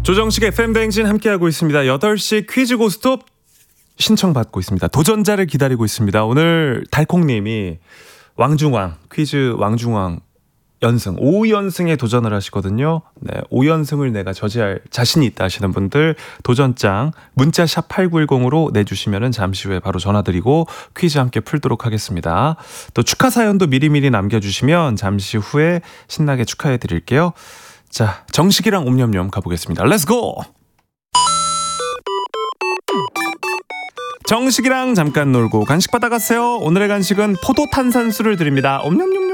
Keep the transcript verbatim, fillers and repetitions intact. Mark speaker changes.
Speaker 1: 조정식의 에프엠 대행진 함께하고 있습니다. 여덟 시 퀴즈 고스톱 신청받고 있습니다. 도전자를 기다리고 있습니다. 오늘 달콩님이 왕중왕, 퀴즈 왕중왕 연승, 오 연승에 도전을 하시거든요. 네, 오 연승을 내가 저지할 자신이 있다 하시는 분들 도전장 문자 샵 팔구일공으로 내주시면 잠시 후에 바로 전화드리고 퀴즈 함께 풀도록 하겠습니다. 또 축하 사연도 미리미리 남겨주시면 잠시 후에 신나게 축하해 드릴게요. 자, 정식이랑 옴념념 가보겠습니다. 렛츠고! 정식이랑 잠깐 놀고 간식 받아가세요. 오늘의 간식은 포도 탄산수를 드립니다. 옴념념